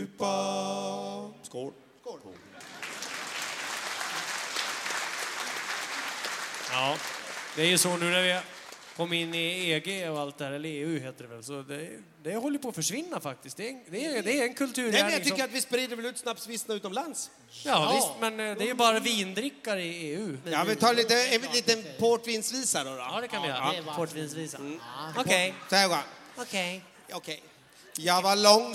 Skål. Ja, det är ju så nu när vi kom in i EG och allt det här, eller EU heter det väl, så det håller på att försvinna faktiskt. Det är en kulturgärning. Nej, men jag tycker att vi sprider väl ut snapsvissna utomlands. Ja, visst, men det är ju bara vindrickare i EU. Ja, vi tar en liten portvinsvisa då. Ja, det kan vi göra. Portvinsvisa. Okej. Så här går. Okej. Okej. Jag var lång